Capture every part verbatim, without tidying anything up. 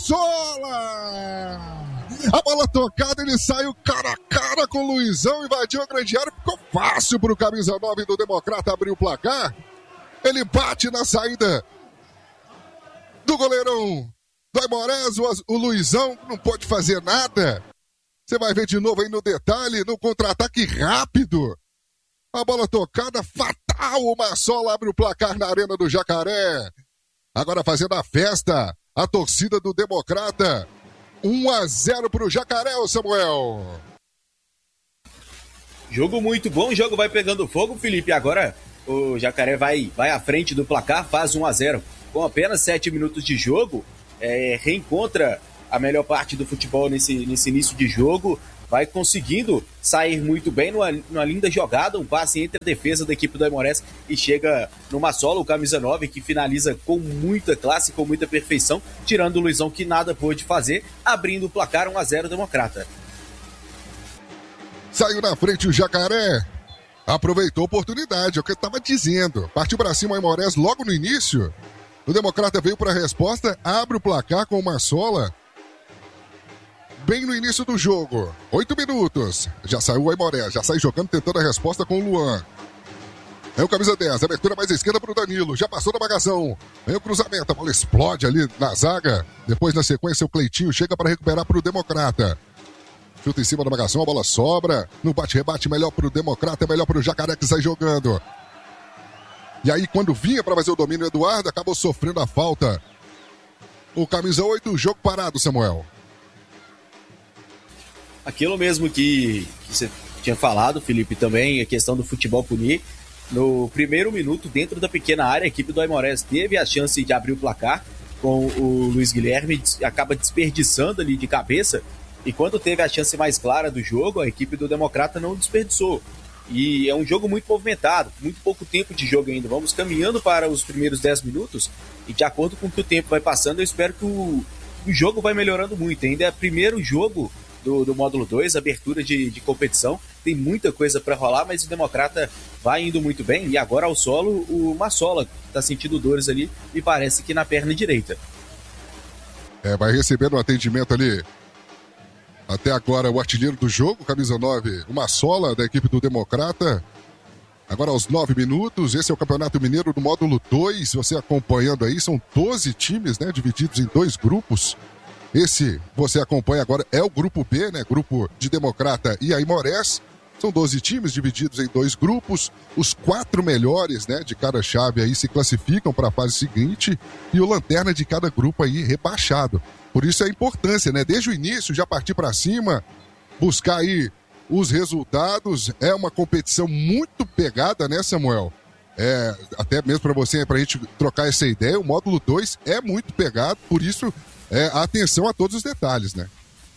Massola! A bola tocada, ele saiu cara a cara com o Luizão, invadiu a grande área, ficou fácil para o camisa nove do Democrata abrir o placar. Ele bate na saída do goleirão do Aimorés, o Luizão não pode fazer nada. Você vai ver de novo aí no detalhe, no contra-ataque rápido. A bola tocada, fatal, o Massola abre o placar na Arena do Jacaré. Agora fazendo a festa, a torcida do Democrata. um a zero para o Jacaré, ô Samuel. Jogo muito bom, o jogo vai pegando fogo, Felipe. Agora o Jacaré vai, vai à frente do placar, faz um a zero. Com apenas sete minutos de jogo, é, reencontra a melhor parte do futebol nesse, nesse início de jogo. Vai conseguindo sair muito bem numa, numa linda jogada, um passe entre a defesa da equipe do Aimorés e chega no Massola, o camisa nove, que finaliza com muita classe, com muita perfeição, tirando o Luizão, que nada pôde fazer, abrindo o placar um a zero Democrata. Saiu na frente o Jacaré, aproveitou a oportunidade, é o que eu estava dizendo. Partiu para cima o Aimorés logo no início. O Democrata veio para a resposta, abre o placar com o Massola. Bem no início do jogo, oito minutos, já saiu o Aimorés, já sai jogando, tentando a resposta com o Luan. É o camisa dez, abertura mais à esquerda para o Danilo, já passou na marcação. Vem o cruzamento, a bola explode ali na zaga. Depois na sequência o Cleitinho chega para recuperar para o Democrata. Chuta em cima da marcação, a bola sobra. No bate-rebate, melhor para o Democrata, melhor para o Jacaré que sai jogando. E aí quando vinha para fazer o domínio, Eduardo acabou sofrendo a falta. O camisa oito, o jogo parado, Samuel. Aquilo mesmo que, que você tinha falado, Felipe, também, a questão do futebol punir. No primeiro minuto, dentro da pequena área, a equipe do Aimorés teve a chance de abrir o placar com o Luiz Guilherme, acaba desperdiçando ali de cabeça, e quando teve a chance mais clara do jogo, a equipe do Democrata não desperdiçou. E é um jogo muito movimentado, muito pouco tempo de jogo ainda. Vamos caminhando para os primeiros dez minutos, e de acordo com que o tempo vai passando, eu espero que o, o jogo vai melhorando muito. Ainda é o primeiro jogo Do, do módulo dois, abertura de, de competição, tem muita coisa para rolar, mas o Democrata vai indo muito bem, e agora ao solo o Massola está sentindo dores ali, e parece que na perna direita. É, vai recebendo um atendimento ali, até agora o artilheiro do jogo, camisa nove, o Massola da equipe do Democrata. Agora aos nove minutos, esse é o Campeonato Mineiro do módulo dois, você acompanhando aí, são doze times, né, divididos em dois grupos. Esse, você acompanha agora, é o grupo B, né? Grupo de Democrata e Aimorés. São doze times divididos em dois grupos. Os quatro melhores, né, de cada chave aí se classificam para a fase seguinte. E o lanterna de cada grupo aí rebaixado. Por isso a importância, né? Desde o início, já partir para cima, buscar aí os resultados. É uma competição muito pegada, né, Samuel? É, até mesmo para você, para a gente trocar essa ideia, o módulo dois é muito pegado, por isso... É, atenção a todos os detalhes, né?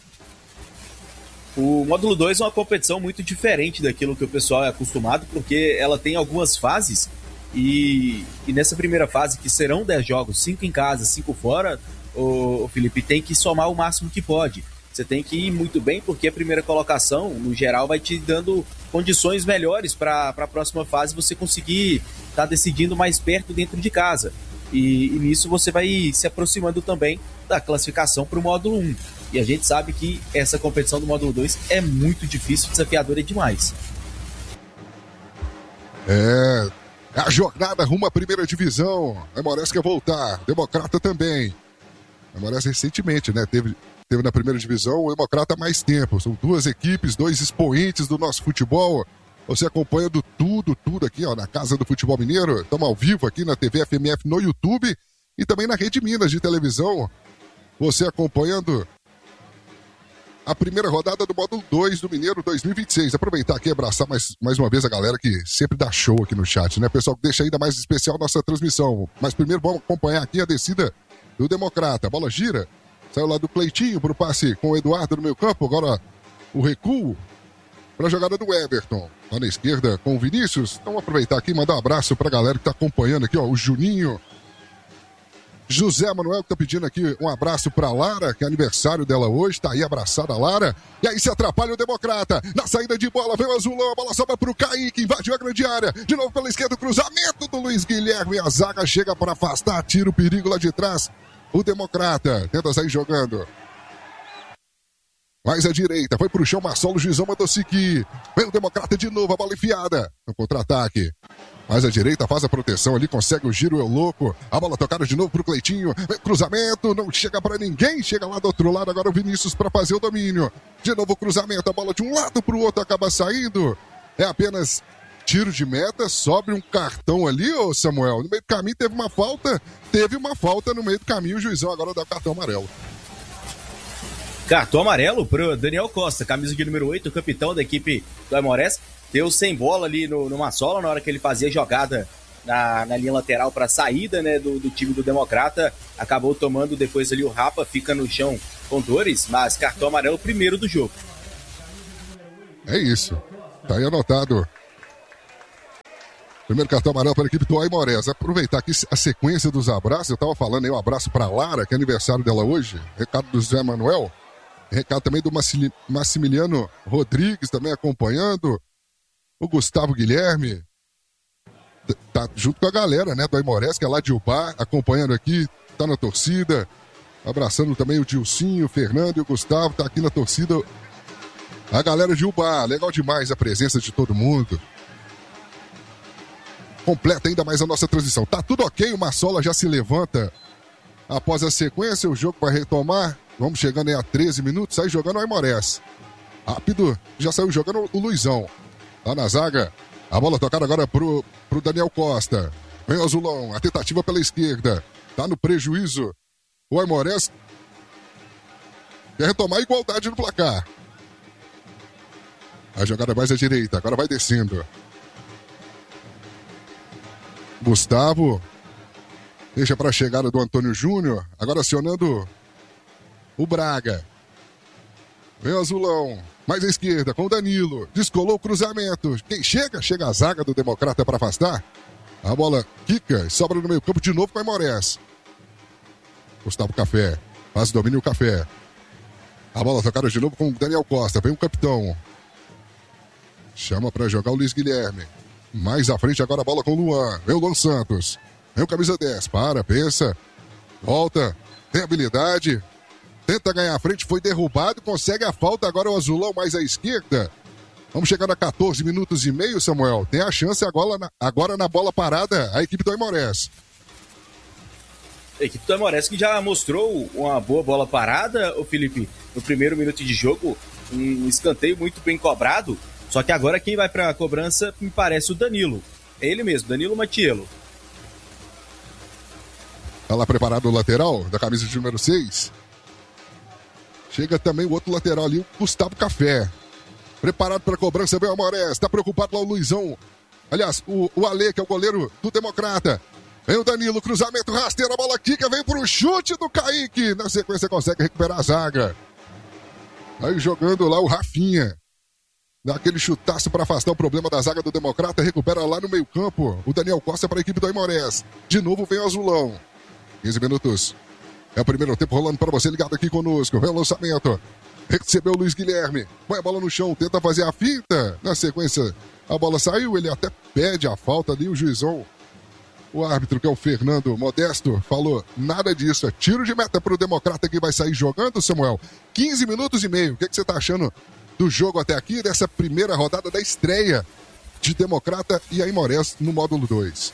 O módulo dois é uma competição muito diferente daquilo que o pessoal é acostumado, porque ela tem algumas fases e, e nessa primeira fase, que serão dez jogos, cinco em casa, cinco fora, o, o Felipe tem que somar o máximo que pode. Você tem que ir muito bem, porque a primeira colocação, no geral, vai te dando condições melhores para a próxima fase você conseguir estar tá decidindo mais perto dentro de casa. E, e nisso você vai se aproximando também da classificação para o módulo um. E a gente sabe que essa competição do módulo dois é muito difícil, desafiadora demais. É, a jornada rumo à primeira divisão. Aimorés quer voltar, Democrata também. Aimorés recentemente, né, teve, teve na primeira divisão, o Democrata há mais tempo. São duas equipes, dois expoentes do nosso futebol. Você acompanhando tudo, tudo aqui, ó, na Casa do Futebol Mineiro. Estamos ao vivo aqui na T V F M F no YouTube e também na Rede Minas de televisão. Você acompanhando a primeira rodada do módulo dois do Mineiro dois mil e vinte e seis. Aproveitar aqui e abraçar mais, mais uma vez a galera que sempre dá show aqui no chat, né? Pessoal que deixa ainda mais especial a nossa transmissão. Mas primeiro vamos acompanhar aqui a descida do Democrata. A bola gira, saiu lá do Cleitinho para o passe com o Eduardo no meio campo. Agora o recuo para a jogada do Everton. Lá na esquerda com o Vinícius. Então vamos aproveitar aqui e mandar um abraço para a galera que está acompanhando aqui, ó. O Juninho. José Manuel que tá pedindo aqui um abraço pra Lara, que é aniversário dela hoje, tá aí abraçada a Lara. E aí se atrapalha o Democrata. Na saída de bola, vem o Azulão, a bola sobra pro Kaique, invadiu a grande área. De novo pela esquerda, o cruzamento do Luiz Guilherme. A zaga chega para afastar, tira o perigo lá de trás. o Democrata. Tenta sair jogando. Mais à direita, foi pro chão, Marcelo, o juizão mandou seguir. Vem o Democrata de novo, a bola enfiada. No contra-ataque. Mais à direita, faz a proteção ali, consegue o giro, é louco. A bola tocada de novo pro Cleitinho. Vem cruzamento, não chega pra ninguém. Chega lá do outro lado, agora o Vinícius pra fazer o domínio. De novo o cruzamento, a bola de um lado pro outro acaba saindo. É apenas tiro de meta, sobe um cartão ali, ô Samuel. No meio do caminho teve uma falta, teve uma falta no meio do caminho, o juizão agora dá o cartão amarelo. Cartão amarelo pro Daniel Costa, camisa de número oito, capitão da equipe do Aimorés. Deu sem bola ali no, no Massola na hora que ele fazia jogada na, na linha lateral para saída, né, do, do time do Democrata. Acabou tomando depois ali o Rapa, fica no chão com dores, mas cartão amarelo primeiro do jogo. É isso. Tá aí anotado. Primeiro cartão amarelo para a equipe do Aimorés. Aproveitar aqui a sequência dos abraços. Eu tava falando aí um abraço para Lara, que é aniversário dela hoje. Recado do Zé Manuel. Recado também do Massimiliano Rodrigues, também acompanhando. O Gustavo Guilherme. Tá junto com a galera, né, do Aimorés, que é lá de Ubá, acompanhando aqui, tá na torcida. Abraçando também o Dilcinho, o Fernando e o Gustavo, tá aqui na torcida. A galera de Ubá, legal demais a presença de todo mundo. Completa ainda mais a nossa transmissão. Tá tudo ok, o Massola já se levanta após a sequência, o jogo vai retomar. Vamos chegando aí a treze minutos, sai jogando o Aimorés. Rápido, já saiu jogando o Luizão. Lá na zaga, a bola tocada agora pro, pro Daniel Costa. Vem o Azulão, a tentativa pela esquerda. Tá no prejuízo. O Aimorés quer retomar a igualdade no placar. A jogada mais à direita, agora vai descendo. Gustavo deixa para a chegada do Antônio Júnior. Agora acionando o Braga. Vem o Azulão. Mais à esquerda com o Danilo. Descolou o cruzamento. Quem chega? Chega a zaga do Democrata para afastar. A bola quica e sobra no meio campo de novo com o Aimorés. Gustavo Café. Faz o domínio o Café. A bola tocada de novo com o Daniel Costa. Vem o capitão. Chama para jogar o Luiz Guilherme. Mais à frente agora a bola com o Luan. Vem o Luan Santos. Vem o camisa dez. Para, pensa. Volta. Tem habilidade. Tenta ganhar a frente. Foi derrubado. Consegue a falta. Agora o Azulão mais à esquerda. Vamos chegando a catorze minutos e meio, Samuel. Tem a chance agora na, agora na bola parada a equipe do Aimorés. A equipe do Aimorés que já mostrou uma boa bola parada, o Felipe, no primeiro minuto de jogo. Um escanteio muito bem cobrado. Só que agora quem vai para a cobrança me parece o Danilo. É ele mesmo, Danilo Matiello. Tá lá preparado o lateral da camisa de número seis. Chega também o outro lateral ali, o Gustavo Café. Preparado para a cobrança, vem o Aimorés. Tá preocupado lá o Luizão. Aliás, o, o Ale, que é o goleiro do Democrata. Vem o Danilo, cruzamento rasteiro, a bola quica, vem pro chute do Kaique. Na sequência consegue recuperar a zaga. Aí jogando lá o Rafinha. Dá aquele chutaço para afastar o problema da zaga do Democrata. Recupera lá no meio campo o Daniel Costa para a equipe do Aimorés. De novo vem o Azulão. quinze minutos. É o primeiro tempo rolando para você ligado aqui conosco. Vem o lançamento. Recebeu o Luiz Guilherme. Põe a bola no chão. Tenta fazer a finta. Na sequência a bola saiu. Ele até pede a falta ali. O juizão, o árbitro que é o Fernando Modesto, falou nada disso. É tiro de meta para o Democrata que vai sair jogando, Samuel. quinze minutos e meio. O que, que você está achando do jogo até aqui, dessa primeira rodada da estreia de Democrata e Aimorés no módulo dois?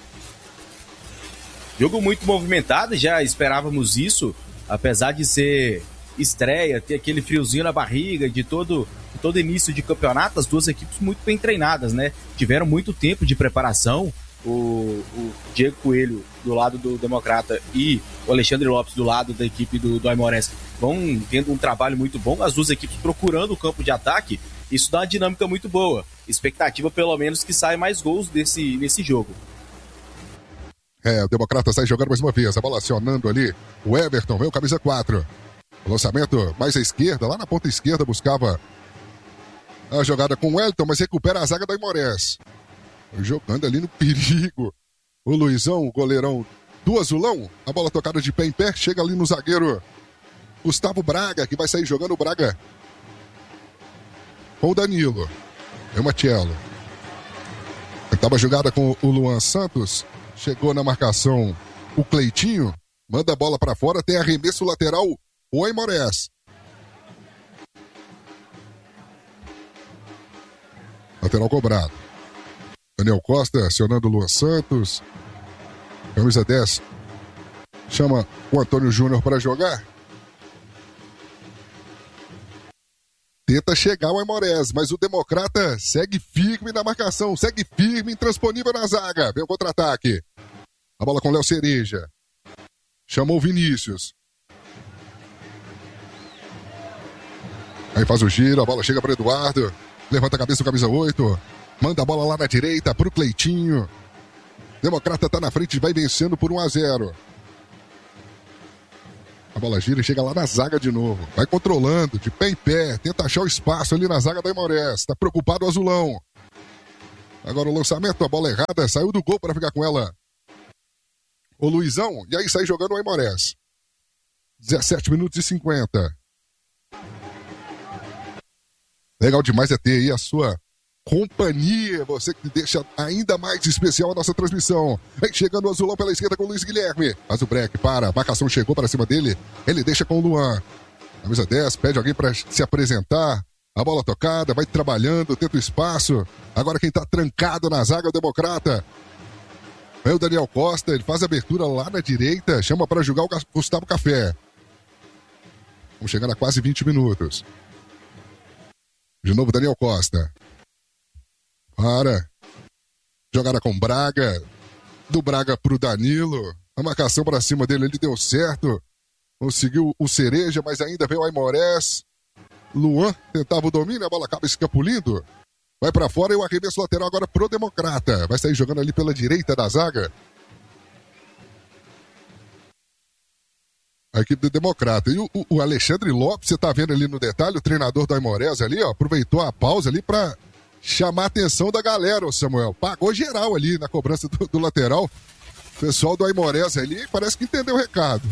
Jogo muito movimentado, já esperávamos isso, apesar de ser estreia, ter aquele friozinho na barriga de todo, de todo início de campeonato, as duas equipes muito bem treinadas, né? Tiveram muito tempo de preparação, o, o Diego Coelho do lado do Democrata e o Alexandre Lopes do lado da equipe do, do Aimorés vão tendo um trabalho muito bom, as duas equipes procurando o campo de ataque, isso dá uma dinâmica muito boa, expectativa pelo menos que saia mais gols desse, nesse jogo. É, o Democrata sai jogando mais uma vez, a bola acionando ali, o Everton, vem o camisa quatro, o lançamento mais à esquerda, lá na ponta esquerda buscava a jogada com o Wellington, mas recupera a zaga do Aimorés, jogando ali no perigo, o Luizão, o goleirão do Azulão, a bola tocada de pé em pé, chega ali no zagueiro Gustavo Braga, que vai sair jogando o Braga com o Danilo, é o Matiello, tentava a jogada com o Luan Santos. Chegou na marcação o Cleitinho. Manda a bola para fora, tem arremesso lateral, o Aimorés. Lateral cobrado. Daniel Costa acionando o Luan Santos. Camisa dez. Chama o Antônio Júnior para jogar. Tenta chegar o Aimorés, mas o Democrata segue firme na marcação, segue firme, intransponível na zaga. Vem o contra-ataque. A bola com o Léo Cereja. Chamou o Vinícius. Aí faz o giro, a bola chega para Eduardo. Levanta a cabeça o camisa oito. Manda a bola lá na direita pro Cleitinho. Democrata tá na frente, vai vencendo por um a zero. A bola gira e chega lá na zaga de novo. Vai controlando, de pé em pé. Tenta achar o espaço ali na zaga da Aimorés. Tá preocupado o Azulão. Agora o lançamento, a bola errada. Saiu do gol para ficar com ela o Luizão. E aí sai jogando o Aimorés. dezessete minutos e cinquenta. Legal demais é ter aí a sua companhia, você que deixa ainda mais especial a nossa transmissão. Vem chegando o Azulão pela esquerda com o Luiz Guilherme. Faz o break, para, a marcação chegou para cima dele. Ele deixa com o Luan. Camisa dez, pede alguém para se apresentar. A bola tocada, vai trabalhando, tenta o espaço. Agora quem tá trancado na zaga é o Democrata. Vem o Daniel Costa, ele faz a abertura lá na direita, chama para jogar o Gustavo Café. Vamos chegando a quase vinte minutos. De novo Daniel Costa. Para. Jogada com Braga. Do Braga pro Danilo. A marcação para cima dele, ele deu certo. Conseguiu o Cereja, mas ainda veio o Aimorés. Luan tentava o domínio, a bola acaba escapulindo. Vai para fora e o arremesso lateral agora pro Democrata. Vai sair jogando ali pela direita da zaga. A equipe do Democrata. E o, o Alexandre Lopes, você tá vendo ali no detalhe, o treinador do Aimorés ali, ó, aproveitou a pausa ali para chamar a atenção da galera, ô Samuel. Pagou geral ali na cobrança do, do lateral. O pessoal do Aimorés ali parece que entendeu o recado.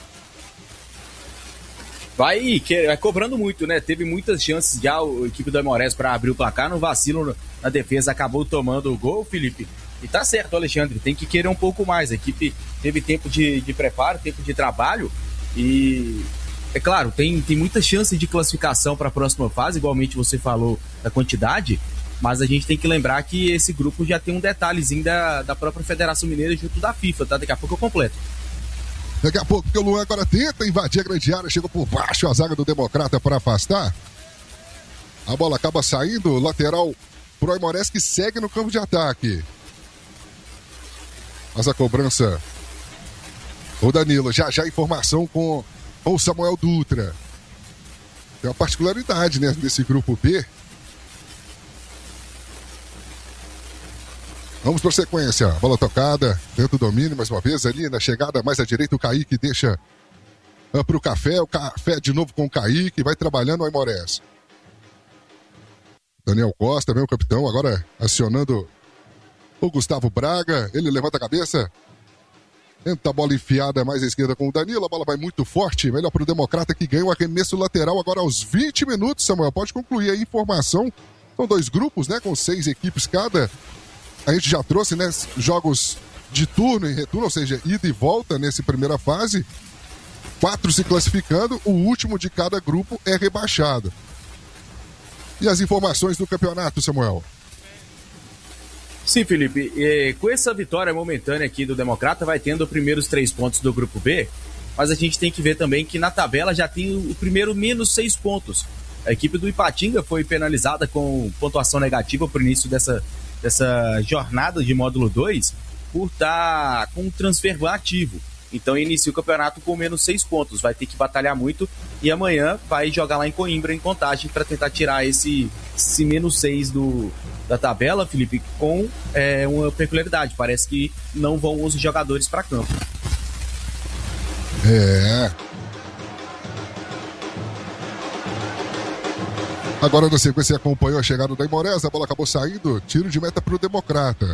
Vai, vai cobrando muito, né? Teve muitas chances já a equipe do Aimorés para abrir o placar. No vacilo na defesa acabou tomando o gol, Felipe. E tá certo, Alexandre, tem que querer um pouco mais. A equipe teve tempo de, de preparo, tempo de trabalho. E, é claro, tem, tem muita chance de classificação para a próxima fase. Igualmente você falou da quantidade. Mas a gente tem que lembrar que esse grupo já tem um detalhezinho da, da própria Federação Mineira junto da FIFA, tá? Daqui a pouco eu completo. Daqui a pouco o Luan agora tenta invadir a grande área, chegou por baixo a zaga do Democrata para afastar. A bola acaba saindo, lateral pro Aimorés que segue no campo de ataque. Mas a cobrança, o Danilo, já já informação com, com o Samuel Dutra. Tem uma particularidade, né, nesse grupo B. Vamos por sequência, bola tocada, dentro do domínio, mais uma vez ali na chegada mais à direita, o Kaique deixa uh, para o Café, o Café de novo com o Kaique, vai trabalhando o Aimorés. Daniel Costa, vem o capitão, agora acionando o Gustavo Braga, ele levanta a cabeça, tenta a bola enfiada mais à esquerda com o Danilo, a bola vai muito forte, melhor para o Democrata que ganha o arremesso lateral agora aos vinte minutos, Samuel, pode concluir a informação, são dois grupos, né, com seis equipes cada. A gente já trouxe, né, jogos de turno e retorno, ou seja, ida e volta nessa primeira fase. Quatro se classificando, o último de cada grupo é rebaixado. E as informações do campeonato, Samuel? Sim, Felipe. E, com essa vitória momentânea aqui do Democrata, vai tendo os primeiros três pontos do grupo B, mas a gente tem que ver também que na tabela já tem o primeiro menos seis pontos. A equipe do Ipatinga foi penalizada com pontuação negativa para o início dessa dessa jornada de módulo dois por estar com um transfer ativo. Então inicia o campeonato com menos seis pontos, vai ter que batalhar muito e amanhã vai jogar lá em Coimbra, em Contagem, para tentar tirar esse, esse menos seis do, da tabela, Felipe, com é, uma peculiaridade, parece que não vão os jogadores para campo. É... Agora na sequência acompanhou a chegada da Aimorés, a bola acabou saindo, tiro de meta para o Democrata.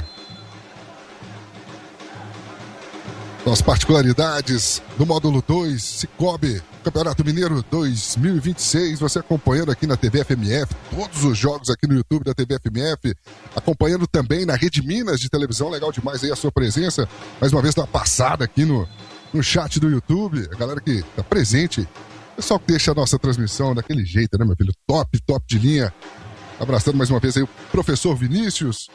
As particularidades do módulo dois, Cicobi, Campeonato Mineiro dois mil e vinte e seis, você acompanhando aqui na T V F M F, todos os jogos aqui no YouTube da T V F M F, acompanhando também na Rede Minas de televisão, legal demais aí a sua presença, mais uma vez dá uma passada aqui no, no chat do YouTube, a galera que tá presente. Pessoal que deixa a nossa transmissão daquele jeito, né, meu filho? Top, top de linha. Abraçando mais uma vez aí o professor Vinícius.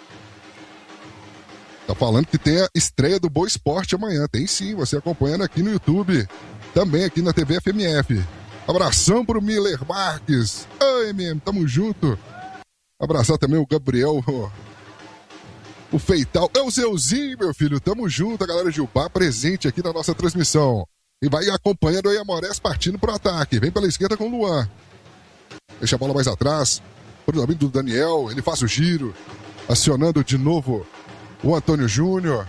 Tá falando que tem a estreia do Boa Esporte amanhã. Tem sim, você acompanhando aqui no YouTube. Também aqui na T V F M F. Abração pro Miller Marques. Oi, M M, tamo junto. Abraçar também o Gabriel, o, o Feital. É o Zeuzinho, meu filho. Tamo junto, a galera de Ubá presente aqui na nossa transmissão. E vai acompanhando aí a Aimorés partindo pro ataque. Vem pela esquerda com o Luan. Deixa a bola mais atrás. Pro domínio do Daniel. Ele faz o giro. Acionando de novo o Antônio Júnior.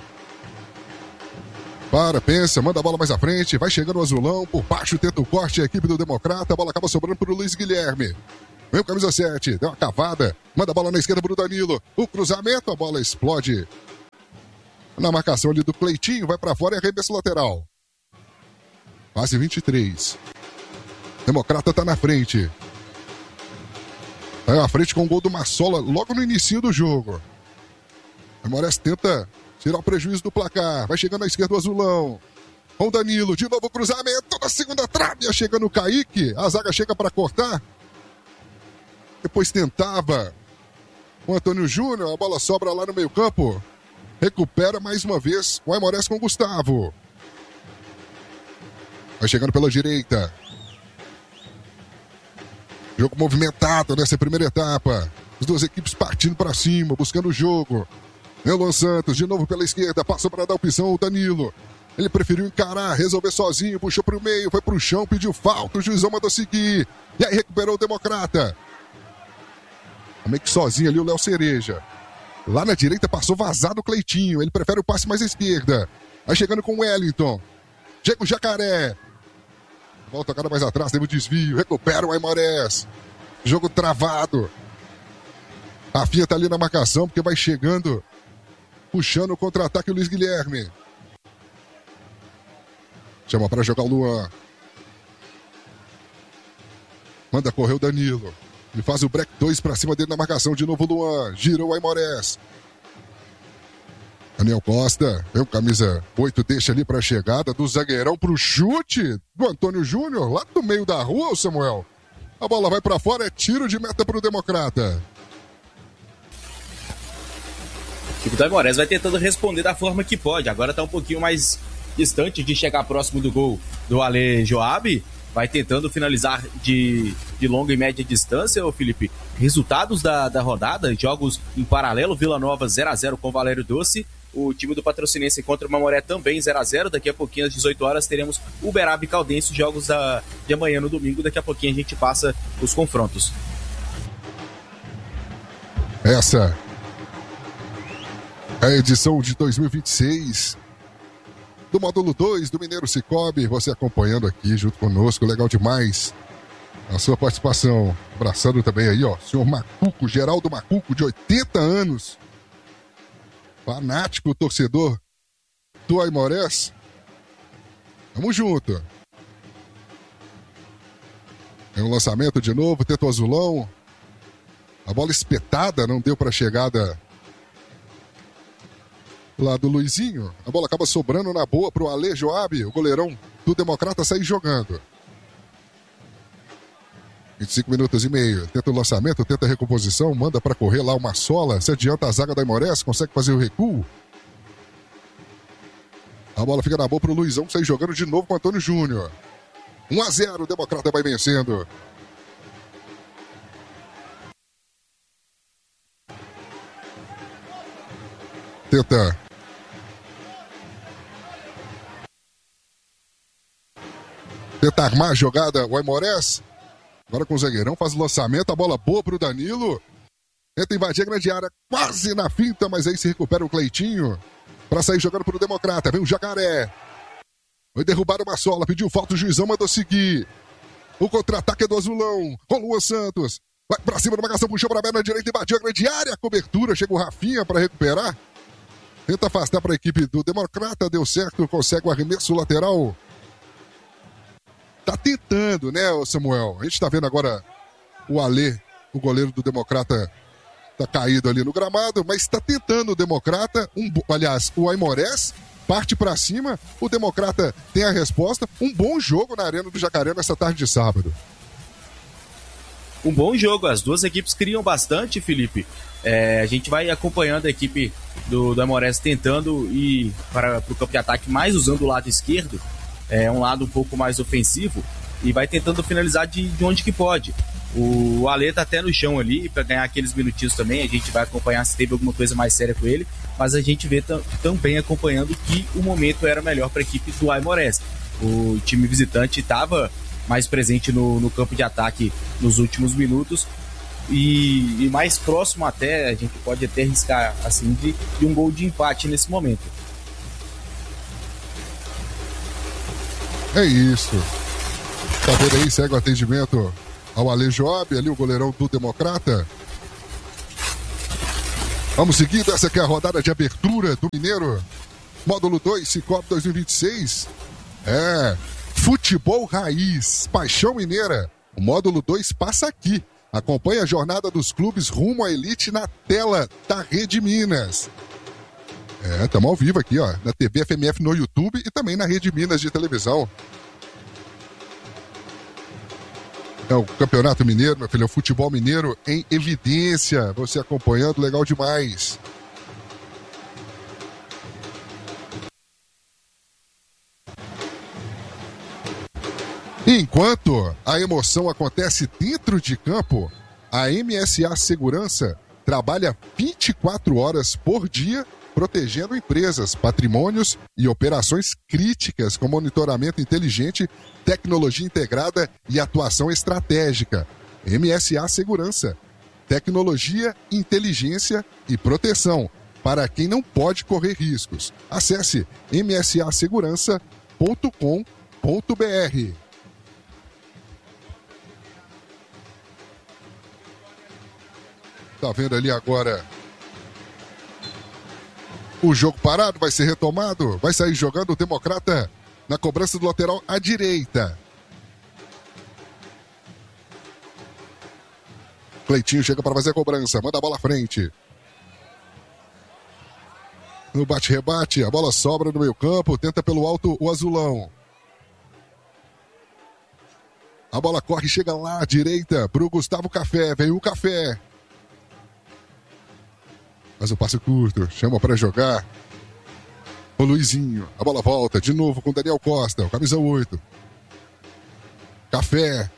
Para, pensa, manda a bola mais à frente. Vai chegando o Azulão. Por baixo tenta o corte a equipe do Democrata. A bola acaba sobrando pro Luiz Guilherme. Vem o camisa sete. Deu uma cavada. Manda a bola na esquerda pro Danilo. O cruzamento. A bola explode. Na marcação ali do Cleitinho. Vai pra fora e arremesso lateral. Quase vinte e três. Democrata tá na frente. Tá na frente com o gol do Massola logo no início do jogo. Aimorés tenta tirar o prejuízo do placar. Vai chegando à esquerda o Azulão. Com o Danilo. De novo o cruzamento. Na segunda trave. Chegando o Kaique. A zaga chega para cortar. Depois tentava o Antônio Júnior. A bola sobra lá no meio campo. Recupera mais uma vez o Aimorés com o Gustavo. Vai chegando pela direita. Jogo movimentado nessa primeira etapa. As duas equipes partindo para cima, buscando o jogo. Luan Santos, de novo pela esquerda. Passou para dar opção ao Danilo. Ele preferiu encarar, resolver sozinho. Puxou para o meio, foi para o chão, pediu falta. O juizão mandou seguir. E aí recuperou o Democrata. Meio que sozinho ali o Léo Cereja. Lá na direita passou vazado o Cleitinho. Ele prefere o passe mais à esquerda. Vai chegando com o Wellington. Chega o Jacaré. Volta agora mais atrás, teve o desvio. Recupera o Aimorés. Jogo travado. A Rafinha tá ali na marcação, porque vai chegando. Puxando o contra-ataque o Luiz Guilherme. Chama para jogar o Luan. Manda correr o Danilo. Ele faz o break dois para cima dele na marcação. De novo o Luan. Girou o Aimorés. Daniel Costa, vem o camisa oito, deixa ali para a chegada do zagueirão pro chute do Antônio Júnior, lá do meio da rua, o Samuel. A bola vai para fora, é tiro de meta pro Democrata. O time do Aimorés vai tentando responder da forma que pode. Agora tá um pouquinho mais distante de chegar próximo do gol do Ale Joab. Vai tentando finalizar de, de longa e média distância, ô Felipe. Resultados da, da rodada, jogos em paralelo, Vila Nova zero a zero com Valério Doce. O time do Patrocinense contra o Mamoré também zero a zero. Daqui a pouquinho, às dezoito horas, teremos Uberaba e Caldense, jogos da, de amanhã no domingo. Daqui a pouquinho a gente passa os confrontos. Essa é a edição de dois mil e vinte e seis do módulo dois do Mineiro Cicobi. Você acompanhando aqui junto conosco, legal demais a sua participação. Abraçando também aí, ó, senhor Macuco, Geraldo Macuco, de oitenta anos. Fanático, torcedor do Aimorés. Tamo junto. Tem um lançamento de novo, tenta o Azulão. A bola espetada, não deu para chegada lá do Luizinho. A bola acaba sobrando na boa pro Ale Joab, o goleirão do Democrata, sair jogando. vinte e cinco minutos e meio. Tenta o lançamento, tenta a recomposição, manda para correr lá uma sola, se adianta a zaga da Aimorés, consegue fazer o recuo. A bola fica na boa pro Luizão, sair jogando de novo com o Antônio Júnior. um a zero, o Democrata vai vencendo. Tenta. Tenta armar a jogada o Aimorés. Agora com o zagueirão, faz o lançamento, a bola boa pro Danilo. Tenta invadir a grande área, quase na finta, mas aí se recupera o Cleitinho para sair jogando pro Democrata. Vem o Jacaré. Foi derrubado uma sola, pediu falta, o juizão mandou seguir. O contra-ataque é do Azulão, com o Luan Santos. Vai pra cima da marcação, puxou pra perna direita, invadiu a grande área, a cobertura, chega o Rafinha para recuperar. Tenta afastar para a equipe do Democrata, deu certo, consegue o arremesso lateral. Tá tentando, né, Samuel? A gente tá vendo agora o Alê, o goleiro do Democrata, tá caído ali no gramado, mas tá tentando o Democrata, um, aliás, o Aimorés, parte pra cima, o Democrata tem a resposta. Um bom jogo na Arena do Jacaré nessa tarde de sábado. Um bom jogo, as duas equipes criam bastante, Felipe. É, a gente vai acompanhando a equipe do, do Aimorés tentando ir para o campo de ataque mais usando o lado esquerdo, é um lado um pouco mais ofensivo, e vai tentando finalizar de, de onde que pode. O Ale tá até no chão ali para ganhar aqueles minutinhos também. A gente vai acompanhar se teve alguma coisa mais séria com ele, mas a gente vê tam, também acompanhando que o momento era melhor para a equipe do Aimorés. O time visitante estava mais presente no, no campo de ataque nos últimos minutos e, e mais próximo até, a gente pode até arriscar assim, de, de um gol de empate nesse momento. É isso. Tá vendo aí, segue o atendimento ao Ale Joab, ali o goleirão do Democrata. Vamos seguindo, essa aqui é a rodada de abertura do Mineiro. Módulo dois, Cicobi dois mil e vinte e seis. É, futebol raiz, paixão mineira. O módulo dois passa aqui. Acompanhe a jornada dos clubes rumo à elite na tela da Rede Minas. É, estamos ao vivo aqui, ó, na T V F M F no YouTube e também na Rede Minas de televisão. É o Campeonato Mineiro, meu filho, é o futebol mineiro em evidência. Você acompanhando, legal demais. Enquanto a emoção acontece dentro de campo, a M S A Segurança trabalha vinte e quatro horas por dia protegendo empresas, patrimônios e operações críticas com monitoramento inteligente, tecnologia integrada e atuação estratégica. M S A Segurança. Tecnologia, inteligência e proteção para quem não pode correr riscos. Acesse m s a segurança ponto com ponto b r. Tá vendo ali agora o jogo parado, vai ser retomado, vai sair jogando o Democrata na cobrança do lateral à direita. Cleitinho chega para fazer a cobrança, manda a bola à frente. No bate-rebate, a bola sobra no meio campo, tenta pelo alto o azulão. A bola corre, chega lá à direita pro Gustavo Café, veio o Café. Faz o passe curto, chama para jogar o Luizinho. A bola volta de novo com o Daniel Costa, o camisa oito. Café.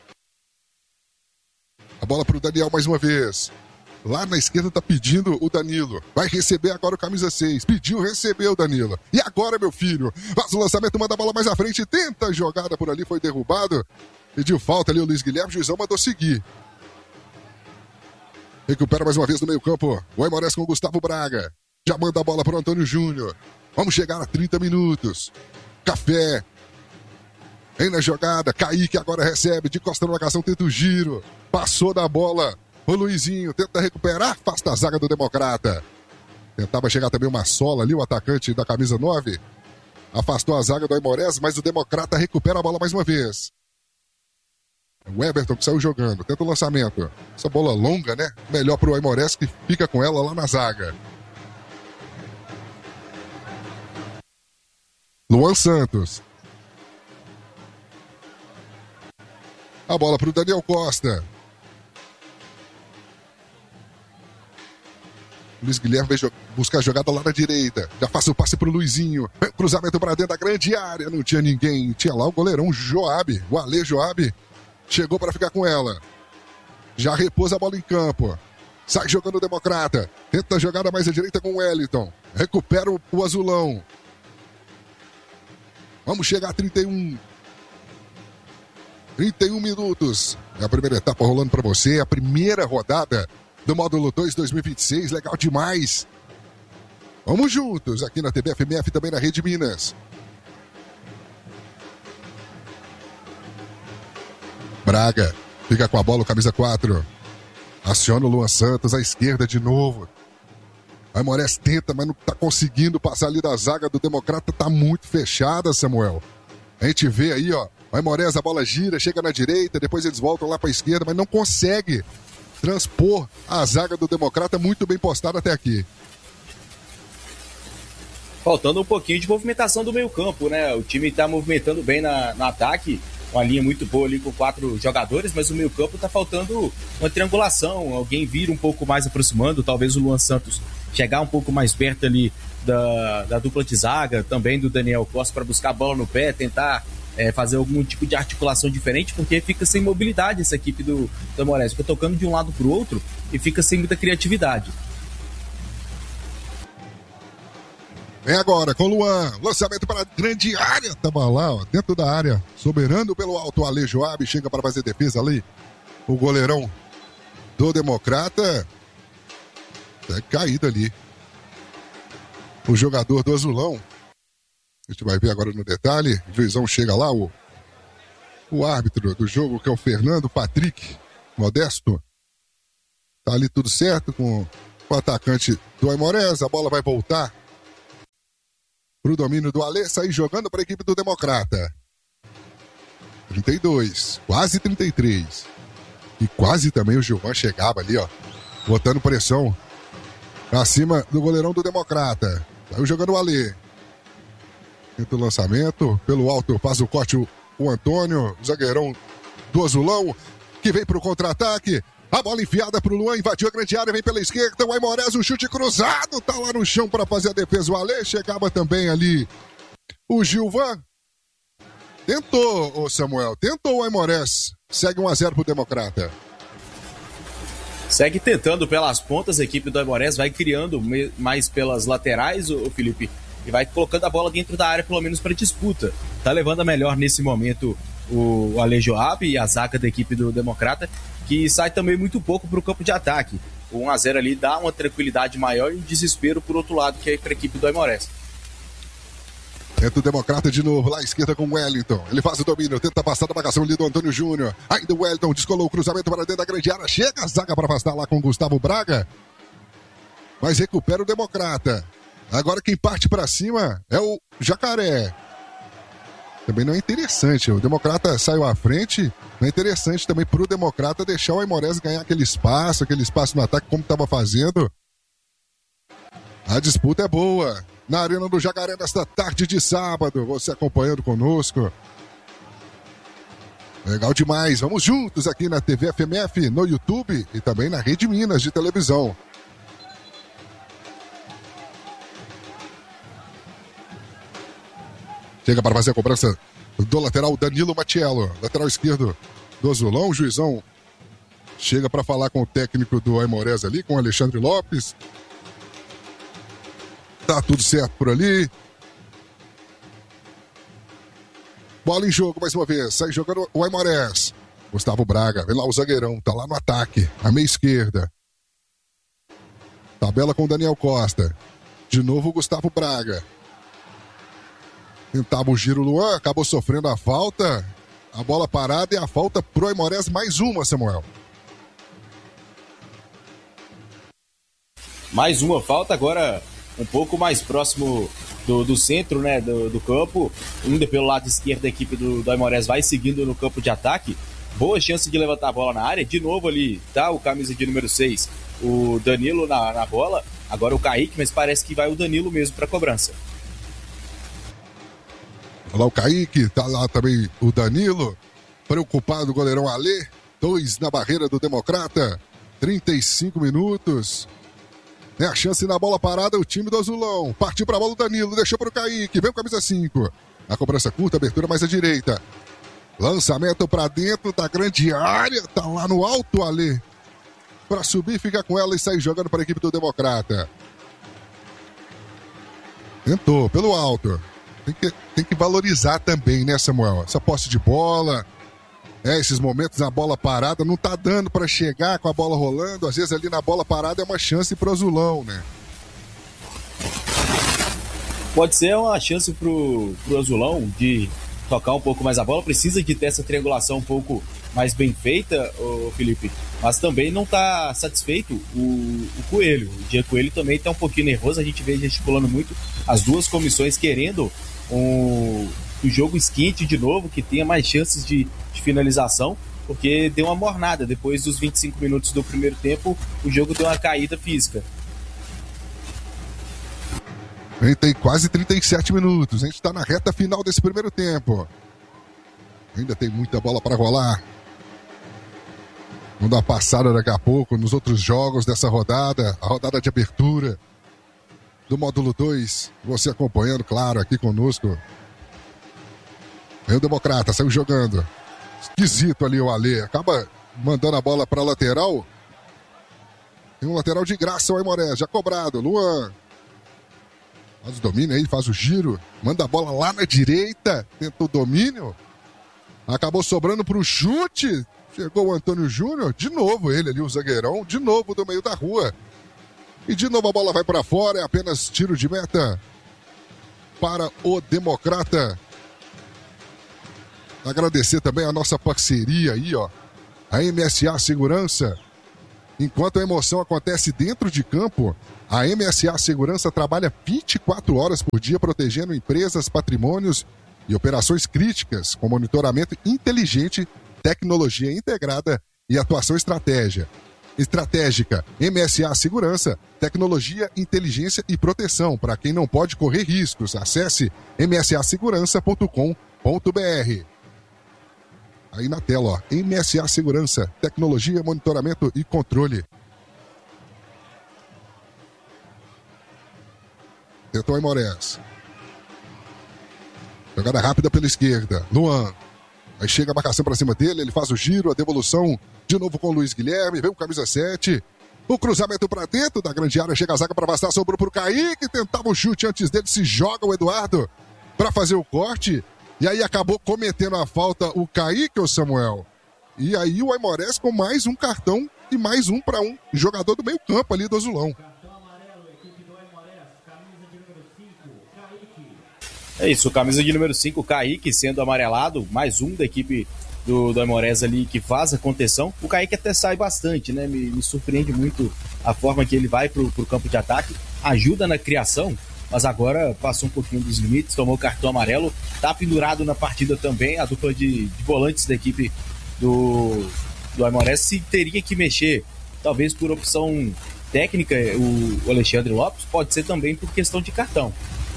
A bola para o Daniel mais uma vez. Lá na esquerda tá pedindo o Danilo. Vai receber agora o camisa seis. Pediu, recebeu o Danilo. E agora, meu filho? Faz o lançamento, manda a bola mais à frente. Tenta a jogada por ali, foi derrubado. Pediu falta ali o Luiz Guilherme, o juizão mandou seguir. Recupera mais uma vez no meio campo o Aimorés com o Gustavo Braga. Já manda a bola para o Antônio Júnior. Vamos chegar a trinta minutos. Café. Vem na jogada. Kaique agora recebe. De costa na marcação, tenta o giro. Passou da bola. O Luizinho tenta recuperar. Afasta a zaga do Democrata. Tentava chegar também uma sola ali, o atacante da camisa nove. Afastou a zaga do Aimorés, mas o Democrata recupera a bola mais uma vez. O Everton que saiu jogando, tenta o lançamento. Essa bola longa, né? Melhor pro Aimorés que fica com ela lá na zaga. Luan Santos. A bola pro Daniel Costa. Luiz Guilherme vai buscar a jogada lá na direita. Já faz o passe pro Luizinho. Cruzamento para dentro da grande área. Não tinha ninguém. Tinha lá o goleirão Joab, o Ale Joab. Chegou para ficar com ela. Já repôs a bola em campo. Sai jogando o Democrata. Tenta a jogada mais à direita com o Wellington. Recupera o, o azulão. Vamos chegar a trinta e um. trinta e um minutos. É a primeira etapa rolando para você. A primeira rodada do módulo dois dois mil e vinte e seis. Legal demais. Vamos juntos aqui na T V F M F e também na Rede Minas. Braga, fica com a bola, o camisa quatro. Aciona o Luan Santos, à esquerda de novo. O Aimorés tenta, mas não está conseguindo passar ali da zaga do Democrata. Tá muito fechada, Samuel. A gente vê aí, ó. O Aimorés, a bola gira, chega na direita, depois eles voltam lá para a esquerda, mas não consegue transpor a zaga do Democrata, muito bem postada até aqui. faltando um pouquinho de movimentação do meio campo, né? O time está movimentando bem na, no ataque, uma linha muito boa ali com quatro jogadores, mas o meio campo está faltando uma triangulação, alguém vir um pouco mais aproximando, talvez o Luan Santos chegar um pouco mais perto ali da, da dupla de zaga, também do Daniel Costa para buscar a bola no pé, tentar é, fazer algum tipo de articulação diferente, porque fica sem mobilidade essa equipe do, do Aimorés, fica tocando de um lado para o outro e fica sem muita criatividade. Vem agora com o Luan, lançamento para a grande área, tava lá, ó, dentro da área, soberano pelo alto, Ale Joab, chega para fazer defesa ali, o goleirão do Democrata, tá caído ali, o jogador do Azulão, a gente vai ver agora no detalhe, o juizão chega lá, o, o árbitro do jogo, que é o Fernando Patrick Modesto, tá ali tudo certo com o atacante do Aimorés, a bola vai voltar pro domínio do Alê, sair jogando para a equipe do Democrata. trinta e dois, quase trinta e três. E quase também o Gilvan chegava ali, ó, botando pressão acima do goleirão do Democrata. Saiu jogando o Alê. Tenta o lançamento, pelo alto faz o corte o, o Antônio, zagueirão do Azulão, que vem pro contra-ataque. A bola enfiada pro Luan, invadiu a grande área, vem pela esquerda, o Aimorés, um chute cruzado, tá lá no chão para fazer a defesa o Alê, chegava também ali o Gilvan. Tentou, o Samuel, tentou o Aimorés, segue um a zero pro Democrata. Segue tentando pelas pontas, a equipe do Aimorés vai criando mais pelas laterais, o Felipe, e vai colocando a bola dentro da área, pelo menos para disputa. Tá levando a melhor nesse momento o Ale Joab e a zaga da equipe do Democrata, que sai também muito pouco para o campo de ataque. O um a zero ali dá uma tranquilidade maior e um desespero por outro lado, que é para a equipe do Aimorés. Tenta o Democrata de novo, lá à esquerda com o Wellington. Ele faz o domínio, tenta passar da marcação ali do Antônio Júnior. Ainda o Wellington descolou o cruzamento para dentro da grande área. Chega a zaga para afastar lá com o Gustavo Braga. Mas recupera o Democrata. Agora quem parte para cima é o Jacaré. Também não é interessante, o Democrata saiu à frente, não é interessante também pro Democrata deixar o Aimorés ganhar aquele espaço, aquele espaço no ataque como estava fazendo. A disputa é boa, na Arena do Jacaré nesta tarde de sábado, você acompanhando conosco. Legal demais, vamos juntos aqui na T V F M F, no YouTube e também na Rede Minas de televisão. Chega para fazer a cobrança do lateral Danilo Matiello. Lateral esquerdo do Azulão. O juizão chega para falar com o técnico do Aimorés ali, com o Alexandre Lopes. Tá tudo certo por ali. Bola em jogo mais uma vez. Sai jogando o Aimorés. Gustavo Braga. Vem lá o zagueirão. Tá lá no ataque. A meia esquerda. Tabela com o Daniel Costa. De novo o Gustavo Braga. Tentava o giro Luan, acabou sofrendo a falta. A bola parada e a falta pro Aimorés, mais uma, Samuel. Mais uma falta, agora um pouco mais próximo do, do centro, né, do, do campo. Ainda pelo lado esquerdo da equipe do, do Aimorés vai seguindo no campo de ataque. Boa chance de levantar a bola na área. De novo ali, tá o camisa de número seis, o Danilo na, na bola. Agora o Kaique, mas parece que vai o Danilo mesmo para cobrança. Olha lá o Kaique, tá lá também o Danilo, preocupado o goleirão Alê, dois na barreira do Democrata, trinta e cinco minutos, é a chance na bola parada, o time do Azulão, partiu pra bola o Danilo, deixou pro Kaique, vem o camisa cinco, a cobrança curta, abertura mais à direita, lançamento pra dentro da grande área, tá lá no alto Alê, pra subir, fica com ela e sair jogando para a equipe do Democrata. Tentou, pelo alto. Tem que, tem que valorizar também, né, Samuel? Essa posse de bola, é, esses momentos na bola parada, não tá dando para chegar com a bola rolando. Às vezes ali na bola parada é uma chance pro Azulão, né? Pode ser uma chance pro, pro Azulão de tocar um pouco mais a bola. Precisa de ter essa triangulação um pouco mais bem feita, ô Felipe. Mas também não tá satisfeito o, o Coelho. O Diego Coelho também tá um pouquinho nervoso. A gente vê gesticulando muito, as duas comissões querendo um, o jogo esquente de novo, que tenha mais chances de, de finalização, porque deu uma mornada. Depois dos vinte e cinco minutos do primeiro tempo, o jogo deu uma caída física. A gente tem quase trinta e sete minutos. A gente está na reta final desse primeiro tempo. Ainda tem muita bola para rolar. Vamos dar uma passada daqui a pouco nos outros jogos dessa rodada. A rodada de abertura do módulo dois. Você acompanhando, claro, aqui conosco. Aí o Democrata saiu jogando. Esquisito ali o Alê. Acaba mandando a bola para a lateral. Tem um lateral de graça o Aimorés. Já cobrado. Luan. Faz o domínio aí, faz o giro. Manda a bola lá na direita. Tenta o domínio. Acabou sobrando para o chute. Chegou o Antônio Júnior. De novo ele ali, o zagueirão. De novo do meio da rua. E de novo a bola vai para fora. É apenas tiro de meta para o Democrata. Agradecer também a nossa parceria aí, ó. A M S A Segurança. Enquanto a emoção acontece dentro de campo, a M S A Segurança trabalha vinte e quatro horas por dia protegendo empresas, patrimônios e operações críticas com monitoramento inteligente, tecnologia integrada e atuação estratégia. estratégica. M S A Segurança, tecnologia, inteligência e proteção para quem não pode correr riscos. Acesse m s a segurança ponto com ponto b r. Aí na tela, ó, M S A Segurança, tecnologia, monitoramento e controle. Tentou Aimorés. Jogada rápida pela esquerda. Luan. Aí chega a marcação para cima dele, ele faz o giro, a devolução de novo com o Luiz Guilherme, vem o camisa sete. O cruzamento para dentro da grande área, chega a zaga para afastar, sobrou para o Kaique, tentava o chute antes dele, se joga o Eduardo para fazer o corte. E aí acabou cometendo a falta o Kaique, o Samuel. E aí o Aimorés com mais um cartão e mais um para um jogador do meio campo ali do Azulão. É isso, camisa de número cinco, Kaique sendo amarelado, mais um da equipe do, do Aimorés ali que faz a contenção. O Kaique até sai bastante, né? Me, me surpreende muito a forma que ele vai pro, pro campo de ataque, ajuda na criação, mas agora passou um pouquinho dos limites, tomou cartão amarelo, tá pendurado na partida também, a dupla de, de volantes da equipe do, do Aimorés se teria que mexer, talvez por opção técnica, o, o Alexandre Lopes, pode ser também por questão de cartão.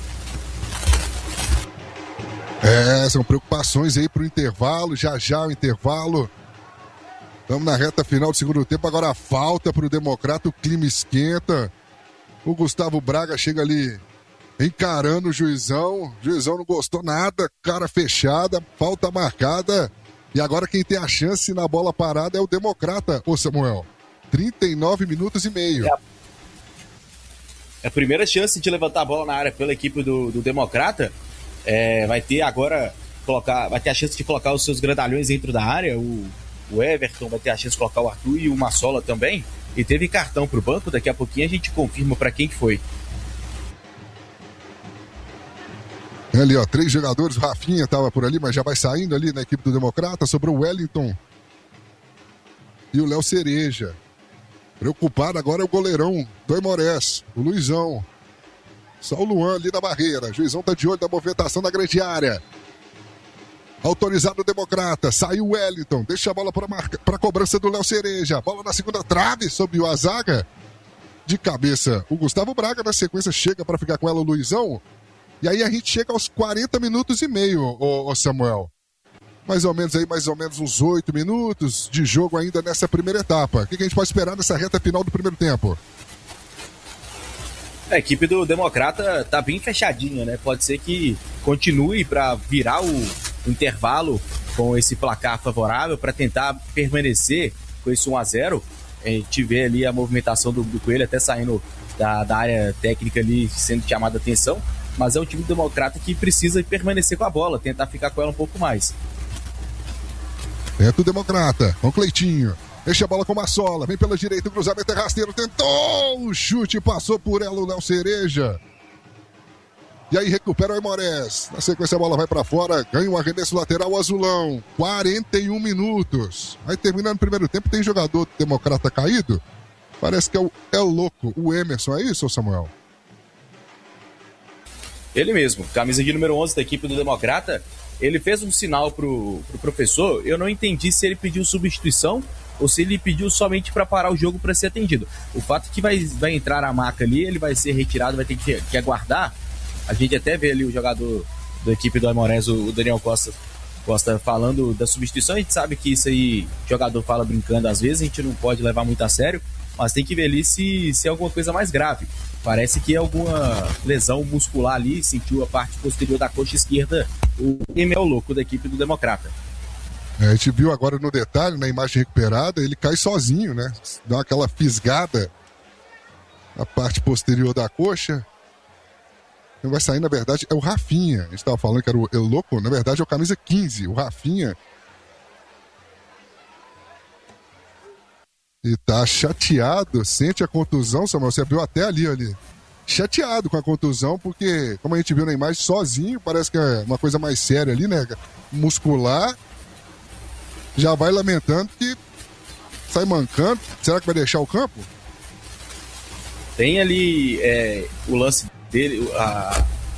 É, são preocupações aí pro intervalo, já já o intervalo. Estamos na reta final do segundo tempo, agora a falta pro Democrata, o clima esquenta. O Gustavo Braga chega ali encarando o juizão, o juizão não gostou nada, cara fechada, falta marcada. E agora quem tem a chance na bola parada é o Democrata, ô Samuel. trinta e nove minutos e meio. É a, é a primeira chance de levantar a bola na área pela equipe do, do Democrata. É, vai ter agora colocar, vai ter a chance de colocar os seus grandalhões dentro da área, o, o Everton vai ter a chance de colocar o Arthur e o Massola também, e teve cartão pro banco, daqui a pouquinho a gente confirma para quem que foi. Ali, ó, três jogadores, o Rafinha tava por ali, mas já vai saindo ali na equipe do Democrata, sobrou o Wellington e o Léo Cereja. Preocupado agora é o goleirão do Aimorés, o Luizão. Só o Luan ali na barreira. O juizão tá de olho da movimentação da grande área. Autorizado o Democrata. Saiu o Wellington. Deixa a bola para marca, para cobrança do Léo Cereja. Bola na segunda trave sobre o Azaga. De cabeça o Gustavo Braga. Na sequência chega para ficar com ela o Luizão. E aí a gente chega aos quarenta minutos e meio, ô, ô Samuel. Mais ou menos aí, mais ou menos uns oito minutos de jogo ainda nessa primeira etapa. O que, que a gente pode esperar nessa reta final do primeiro tempo? A equipe do Democrata tá bem fechadinha, né? Pode ser que continue para virar o, o intervalo com esse placar favorável para tentar permanecer com esse um a zero. A gente vê ali a movimentação do, do Coelho até saindo da, da área técnica ali, sendo chamada a atenção. Mas é um time do Democrata que precisa permanecer com a bola, tentar ficar com ela um pouco mais. Tenta o Democrata, com o Cleitinho. Deixa a bola com o Massola, vem pela direita, o cruzamento é rasteiro, tentou o chute, passou por ela o Léo Cereja. E aí recupera o Aimorés. Na sequência a bola vai para fora, ganha um arremesso lateral, o Azulão. quarenta e um minutos. Aí terminando o primeiro tempo, tem jogador Democrata caído. Parece que é o é louco, o Emerson, é isso, Samuel? Ele mesmo, camisa de número onze da equipe do Democrata. Ele fez um sinal pro, pro professor, eu não entendi se ele pediu substituição ou se ele pediu somente para parar o jogo para ser atendido. O fato é que vai, vai entrar a maca ali, ele vai ser retirado, vai ter que, que aguardar, A gente até vê ali o jogador da equipe do Aimorés, o Daniel Costa, Costa falando da substituição. A gente sabe que isso aí, o jogador fala brincando às vezes, a gente não pode levar muito a sério, mas tem que ver ali se, se é alguma coisa mais grave. Parece que é alguma lesão muscular ali, sentiu a parte posterior da coxa esquerda, o Emel Louco da equipe do Democrata. É, a gente viu agora no detalhe, na imagem recuperada, ele cai sozinho, né? Dá aquela fisgada na parte posterior da coxa. Quem vai sair, na verdade, é o Rafinha. A gente estava falando que era o El Louco, na verdade é o camisa quinze, o Rafinha. E tá chateado, sente a contusão, Samuel, você viu até ali, ali. Chateado com a contusão, porque, como a gente viu na imagem, sozinho, parece que é uma coisa mais séria ali, né? Muscular. Já vai lamentando que sai mancando. Será que vai deixar o campo? Tem ali é, o lance dele, a,